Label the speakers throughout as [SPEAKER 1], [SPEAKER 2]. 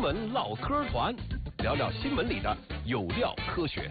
[SPEAKER 1] 闻唠嗑团，聊聊新闻里的有料科学。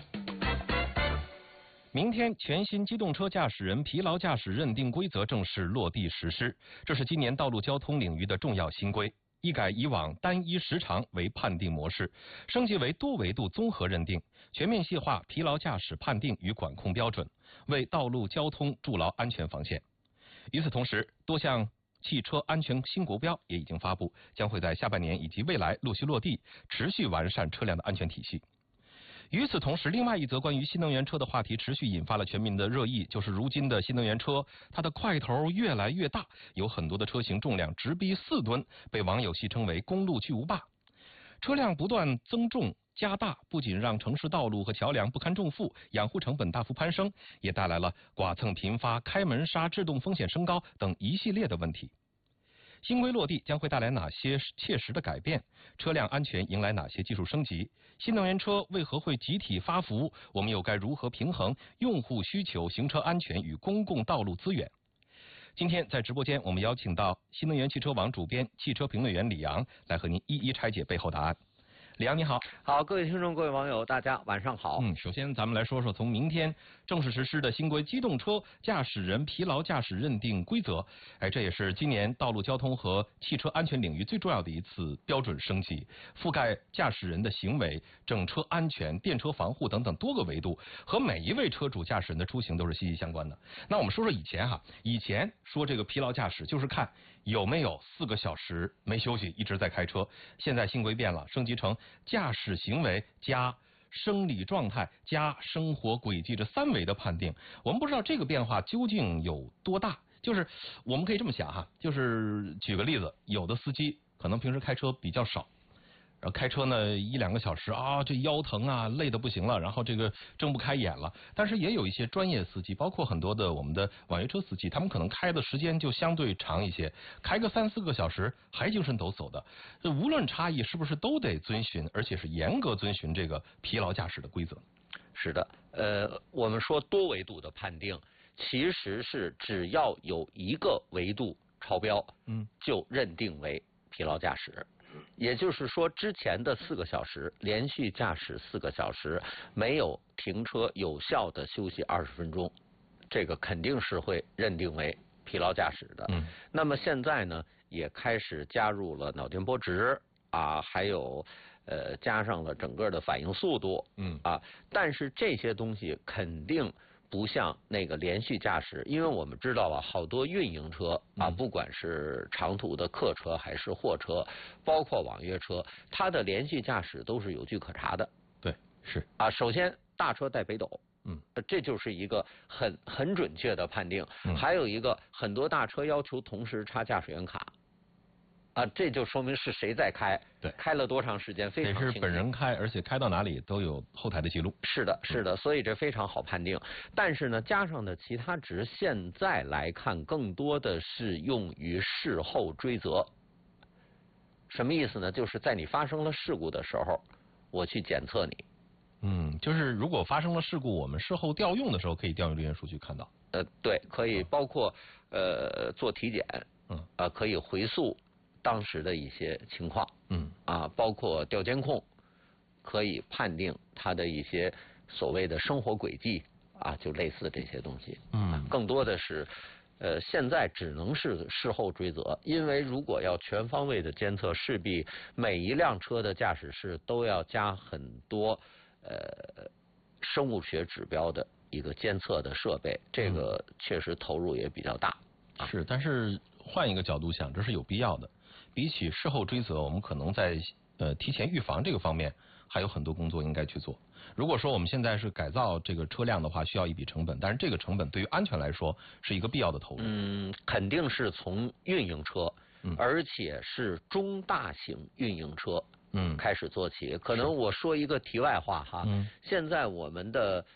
[SPEAKER 1] 明天，全新机动车驾驶人疲劳驾驶认定规则正式落地实施，这是今年道路交通领域的重要新规。一改以往单一时长为判定模式，升级为多维度综合认定，全面细化疲劳驾驶判定与管控标准，为道路交通筑牢安全防线。与此同时，多项汽车安全新国标也已经发布，将会在下半年以及未来陆续落地，持续完善车辆的安全体系。与此同时，另外一则关于新能源车的话题持续引发了全民的热议，就是如今的新能源车，它的块头越来越大，有很多的车型重量直逼4吨，被网友戏称为公路巨无霸。车辆不断增重加大，不仅让城市道路和桥梁不堪重负，养护成本大幅攀升，也带来了剐蹭频发、开门刹、制动风险升高等一系列的问题。新规落地将会带来哪些切实的改变？车辆安全迎来哪些技术升级？新能源车为何会集体发福？我们又该如何平衡用户需求、行车安全与公共道路资源？今天在直播间，我们邀请到新能源汽车网主编、汽车评论员李阳来和您一一拆解背后答案。李阳你好。
[SPEAKER 2] 好，各位听众、各位网友，大家晚上好。
[SPEAKER 1] 首先咱们来说说从明天正式实施的新规机动车驾驶人疲劳驾驶认定规则。这也是今年道路交通和汽车安全领域最重要的一次标准升级，覆盖驾驶人的行为、整车安全、电车防护等等多个维度，和每一位车主驾驶人的出行都是息息相关的。那我们说说以前说这个疲劳驾驶就是看有没有4个小时没休息一直在开车，现在新规变了，升级成驾驶行为加生理状态加生活轨迹这3维的判定。我们不知道这个变化究竟有多大，就是我们可以这么想就是举个例子，有的司机可能平时开车比较少，然后开车呢1、2个小时这腰疼累得不行了，然后这个睁不开眼了。但是也有一些专业司机，包括很多的我们的网约车司机，他们可能开的时间就相对长一些，开个3、4个小时还精神抖擞的。无论差异是不是都得遵循，而且是严格遵循这个疲劳驾驶的规则？
[SPEAKER 2] 是的，我们说多维度的判定，其实是只要有一个维度超标，就认定为疲劳驾驶。也就是说，之前的4个小时连续驾驶4个小时，没有停车有效的休息20分钟，这个肯定是会认定为疲劳驾驶的。那么现在呢，也开始加入了脑电波值还有加上了整个的反应速度，但是这些东西肯定不像那个连续驾驶，因为我们知道好多运营车不管是长途的客车还是货车，包括网约车，它的连续驾驶都是有据可查的。
[SPEAKER 1] 对，是
[SPEAKER 2] 首先大车带北斗，这就是一个很准确的判定。还有一个，很多大车要求同时插驾驶员卡。这就说明是谁在开，
[SPEAKER 1] 对，
[SPEAKER 2] 开了多长时间，非常清楚。
[SPEAKER 1] 得是本人开，而且开到哪里都有后台的记录。
[SPEAKER 2] 是的，是的，所以这非常好判定。但是呢，加上的其他值，现在来看更多的是用于事后追责。什么意思呢？就是在你发生了事故的时候，我去检测你。
[SPEAKER 1] 就是如果发生了事故，我们事后调用的时候可以调用这些数据看到。
[SPEAKER 2] 对，可以包括做体检，可以回溯当时的一些情况，包括调监控，可以判定他的一些所谓的生活轨迹就类似这些东西。更多的是现在只能是事后追责，因为如果要全方位的监测，势必每一辆车的驾驶室都要加很多生物学指标的一个监测的设备，这个确实投入也比较大。
[SPEAKER 1] 是，但是换一个角度想，这是有必要的。比起事后追责，我们可能在提前预防这个方面还有很多工作应该去做。如果说我们现在是改造这个车辆的话，需要一笔成本，但是这个成本对于安全来说是一个必要的投入。
[SPEAKER 2] 肯定是从运营车，而且是中大型运营车开始做起。可能我说一个题外话现在我们的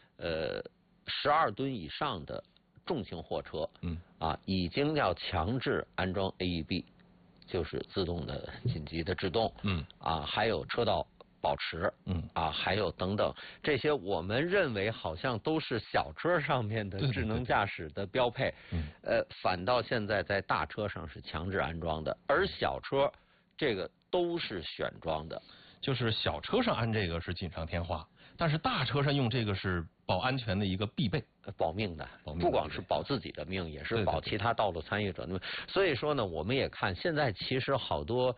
[SPEAKER 2] 12吨以上的重型货车，已经要强制安装 AEB， 就是自动的紧急的制动，还有车道保持，还有等等这些，我们认为好像都是小车上面的智能驾驶的标配，反倒现在在大车上是强制安装的，而小车这个都是选装的。
[SPEAKER 1] 就是小车上安这个是锦上添花，但是大车上用这个是保安全的一个必备，
[SPEAKER 2] 保命的，不光是保自己的命，也是保其他道路参与者的命。所以说呢，我们也看现在其实好多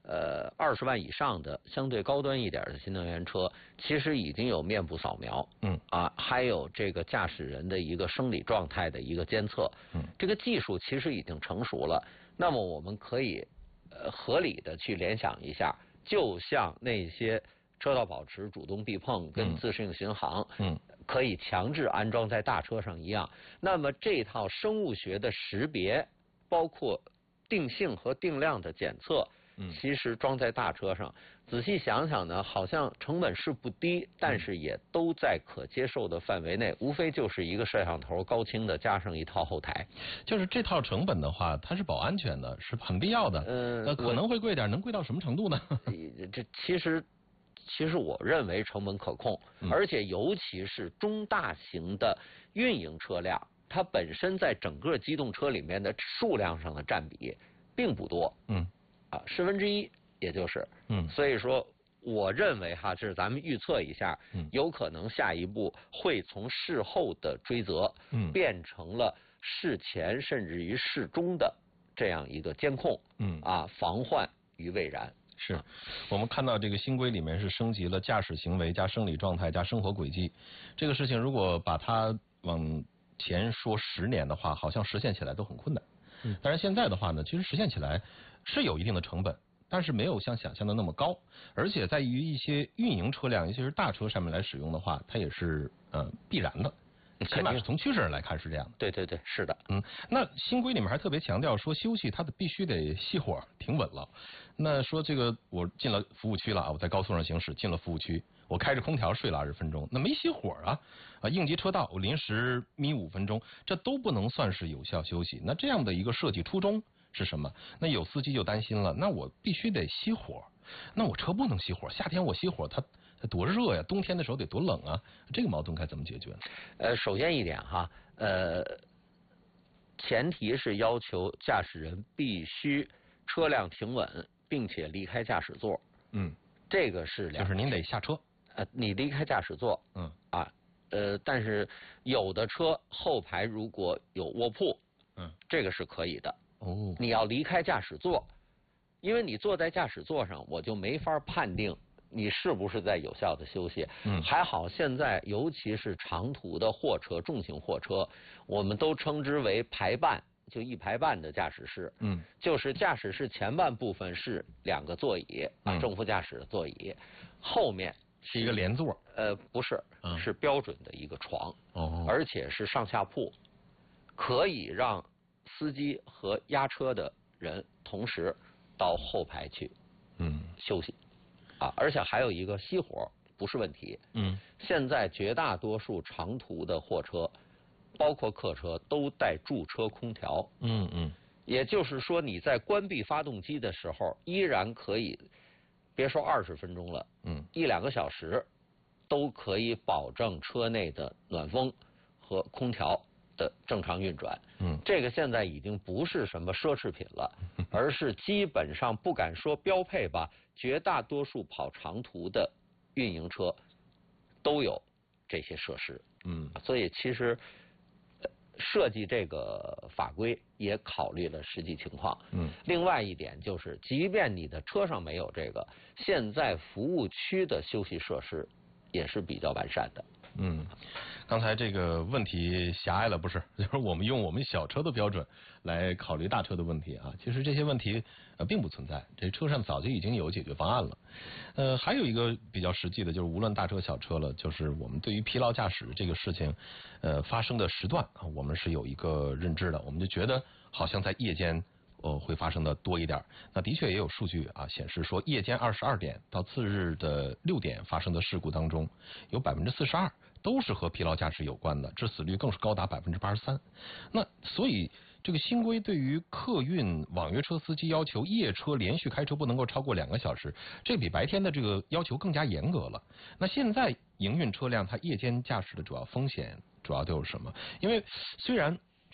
[SPEAKER 2] 20万以上的相对高端一点的新能源车，其实已经有面部扫描，还有这个驾驶人的一个生理状态的一个监测，这个技术其实已经成熟了。那么我们可以合理的去联想一下。就像那些车道保持、主动避碰跟自适应巡航，可以强制安装在大车上一样。那么这套生物学的识别，包括定性和定量的检测，其实装在大车上，仔细想想呢，好像成本是不低，但是也都在可接受的范围内，无非就是一个摄像头高清的加上一套后台。
[SPEAKER 1] 就是这套成本的话，它是保安全的，是很必要的。可能会贵点，能贵到什么程度呢？
[SPEAKER 2] 这其实我认为成本可控，而且尤其是中大型的运营车辆，它本身在整个机动车里面的数量上的占比并不多。1/10，也就是，所以说，我认为哈，这是咱们预测一下，有可能下一步会从事后的追责，变成了事前甚至于事中的这样一个监控，防患于未然。
[SPEAKER 1] 是我们看到这个新规里面是升级了驾驶行为加生理状态加生活轨迹，这个事情如果把它往前说10年的话，好像实现起来都很困难。但是现在的话呢，其实实现起来是有一定的成本，但是没有像想象的那么高，而且在于一些运营车辆，尤其是大车上面来使用的话，它也是必然的。起码是从趋势上来看是这样的。
[SPEAKER 2] 对对对，是的。
[SPEAKER 1] 那新规里面还特别强调说休息它必须得熄火停稳了。那说这个我进了服务区了啊，我在高速上行驶进了服务区，我开着空调睡了20分钟，那没熄火啊，应急车道我临时眯5分钟，这都不能算是有效休息。那这样的一个设计初衷是什么？那有司机就担心了，那我必须得熄火，那我车不能熄火，夏天我熄火它多热呀，冬天的时候得多冷啊，这个矛盾该怎么解决呢？
[SPEAKER 2] 首先一点哈，前提是要求驾驶人必须车辆停稳，并且离开驾驶座。这个是
[SPEAKER 1] 就是您得下车。
[SPEAKER 2] 你离开驾驶座。但是有的车后排如果有卧铺，这个是可以的。你要离开驾驶座，因为你坐在驾驶座上，我就没法判定你是不是在有效的休息。还好现在尤其是长途的货车、重型货车，我们都称之为排半，就1排半的驾驶室。就是驾驶室前半部分是2个座椅，正副驾驶的座椅，后面
[SPEAKER 1] 是一个连座。
[SPEAKER 2] 不是，是标准的一个床，而且是上下铺，可以让司机和押车的人同时到后排去休息。而且还有一个熄火不是问题。现在绝大多数长途的货车，包括客车，都带驻车空调。也就是说你在关闭发动机的时候，依然可以，别说20分钟了，1-2个小时都可以保证车内的暖风和空调的正常运转。这个现在已经不是什么奢侈品了，而是基本上不敢说标配吧，绝大多数跑长途的运营车都有这些设施。所以其实设计这个法规也考虑了实际情况。另外一点就是，即便你的车上没有这个，现在服务区的休息设施也是比较完善的。
[SPEAKER 1] 刚才这个问题狭隘了，不是？就是我们用我们小车的标准来考虑大车的问题啊。其实这些问题并不存在，这车上早就已经有解决方案了。还有一个比较实际的，就是无论大车小车了，就是我们对于疲劳驾驶这个事情发生的时段啊，我们是有一个认知的。我们就觉得好像在夜间会发生的多一点。那的确也有数据啊显示说，夜间22点到次日的6点发生的事故当中，有42%都是和疲劳驾驶有关的，致死率更是高达83%。那所以这个新规对于客运网约车司机要求夜车连续开车不能够超过2个小时，这比白天的这个要求更加严格了。那现在营运车辆它夜间驾驶的主要风险主要都有什么？因为虽然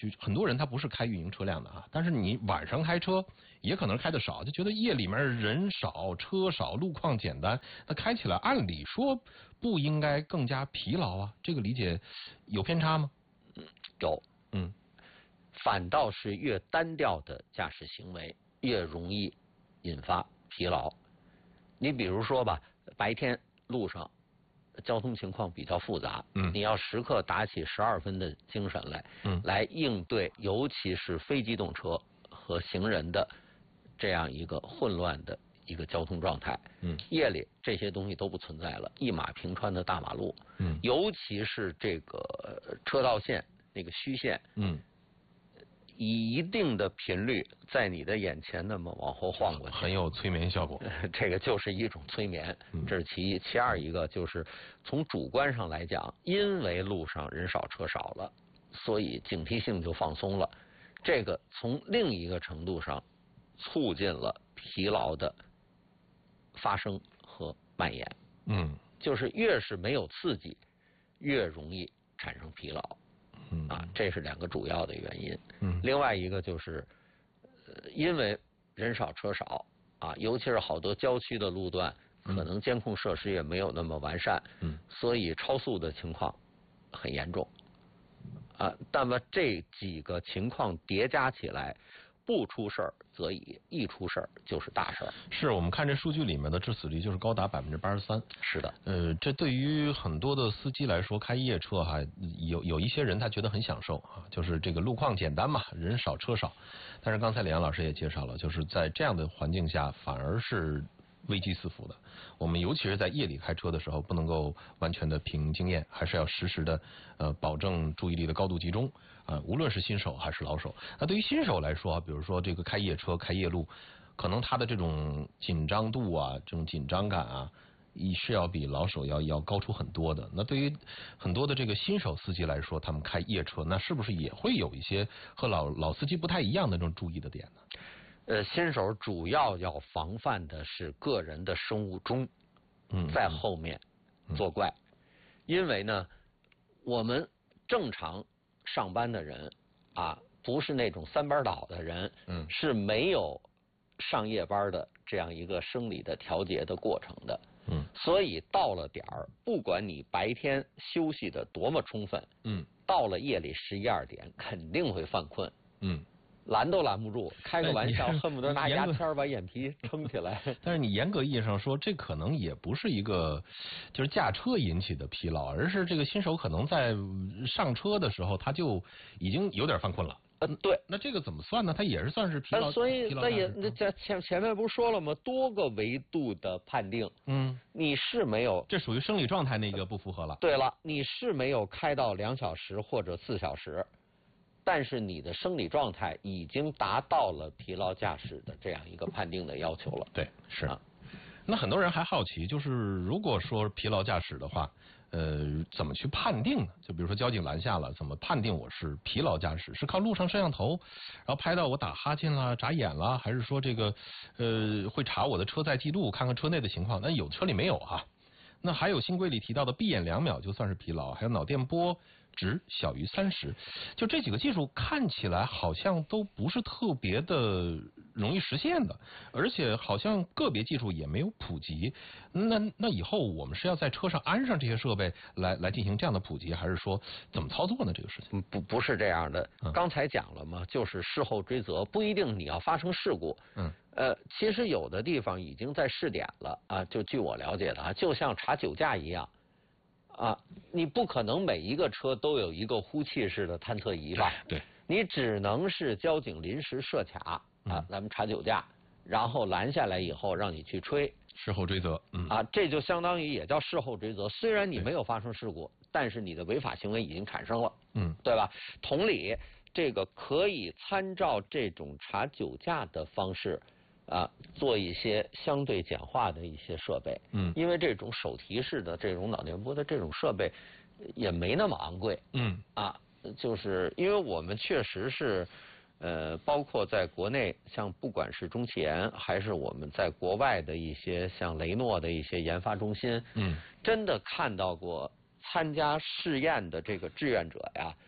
[SPEAKER 1] 就很多人他不是开运营车辆的啊，但是你晚上开车也可能开得少，就觉得夜里面人少车少路况简单，那开起来按理说不应该更加疲劳啊？这个理解有偏差吗？
[SPEAKER 2] 有，反倒是越单调的驾驶行为越容易引发疲劳。你比如说吧，白天路上交通情况比较复杂，你要时刻打起12分的精神来，来应对，尤其是非机动车和行人的这样一个混乱的一个交通状态。夜里这些东西都不存在了，一马平川的大马路，尤其是这个车道线那个虚线，以一定的频率在你的眼前那么往后晃过去，
[SPEAKER 1] 很有催眠效果。
[SPEAKER 2] 这个就是一种催眠，这是其一。其二一个就是从主观上来讲，因为路上人少车少了，所以警惕性就放松了。这个从另一个程度上促进了疲劳的发生和蔓延。就是越是没有刺激，越容易产生疲劳。这是2个主要的原因。另外一个就是，因为人少车少啊，尤其是好多郊区的路段，可能监控设施也没有那么完善，所以超速的情况很严重。那么这几个情况叠加起来，不出事儿则已，一出事儿就是大事儿。
[SPEAKER 1] 是我们看这数据里面的致死率就是高达83%。
[SPEAKER 2] 是的，
[SPEAKER 1] 这对于很多的司机来说，开夜车哈，有一些人他觉得很享受啊，就是这个路况简单嘛，人少车少。但是刚才李阳老师也介绍了，就是在这样的环境下，反而是危机四伏的。我们尤其是在夜里开车的时候，不能够完全的凭经验，还是要实时的保证注意力的高度集中。无论是新手还是老手，那对于新手来说，比如说这个开夜车、开夜路，可能他的这种紧张度啊、这种紧张感啊，是要比老手要高出很多的。那对于很多的这个新手司机来说，他们开夜车，那是不是也会有一些和老司机不太一样的这种注意的点呢？
[SPEAKER 2] 新手主要要防范的是个人的生物钟，在后面作怪。因为呢，我们正常上班的人啊，不是那种3班倒的人，是没有上夜班的这样一个生理的调节的过程的。所以到了点儿，不管你白天休息的多么充分，到了夜里11、12点肯定会犯困。拦都拦不住，开个玩笑，恨不得拿牙签把眼皮撑起来。
[SPEAKER 1] 但是你严格意义上说，这可能也不是一个就是驾车引起的疲劳，而是这个新手可能在上车的时候他就已经有点犯困了。
[SPEAKER 2] 对，
[SPEAKER 1] 那这个怎么算呢？它也是算是疲劳。
[SPEAKER 2] 所以那也前面不是说了吗？多个维度的判定，你是没有，
[SPEAKER 1] 这属于生理状态那个不符合了。
[SPEAKER 2] 对了，你是没有开到2小时或者4小时。但是你的生理状态已经达到了疲劳驾驶的这样一个判定的要求了。
[SPEAKER 1] 对，是。那很多人还好奇，就是如果说疲劳驾驶的话，怎么去判定呢？就比如说交警拦下了，怎么判定我是疲劳驾驶？是靠录上摄像头，然后拍到我打哈欠啦、眨眼啦，还是说这个会查我的车载记录，看看车内的情况？那有车里没有哈。那还有新规里提到的闭眼2秒就算是疲劳，还有脑电波值小于30，就这几个技术看起来好像都不是特别的容易实现的，而且好像个别技术也没有普及。那以后我们是要在车上安上这些设备来进行这样的普及，还是说怎么操作呢？这个事情
[SPEAKER 2] 不是这样的。刚才讲了嘛，就是事后追责，不一定你要发生事故。其实有的地方已经在试点了啊，就据我了解的啊，就像查酒驾一样。你不可能每一个车都有一个呼气式的探测仪吧？
[SPEAKER 1] 对，
[SPEAKER 2] 你只能是交警临时设卡咱们查酒驾，然后拦下来以后让你去吹，
[SPEAKER 1] 事后追责。
[SPEAKER 2] 这就相当于也叫事后追责。虽然你没有发生事故，但是你的违法行为已经产生了，对吧？同理，这个可以参照这种查酒驾的方式。做一些相对简化的一些设备，因为这种手提式的这种脑电波的这种设备也没那么昂贵，就是因为我们确实是，包括在国内，像不管是中汽研还是我们在国外的一些像雷诺的一些研发中心，真的看到过参加试验的这个志愿者呀，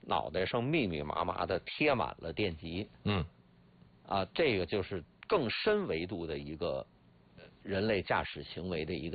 [SPEAKER 2] 脑袋上密密麻麻的贴满了电极。这个就是更深维度的一个人类驾驶行为的一个